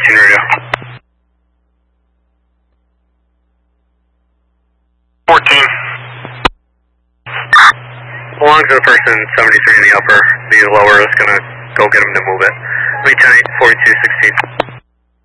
14 radio. 14. Belongs to the person 73 in the upper. The lower is going to go get him to move it. Lieutenant 4216.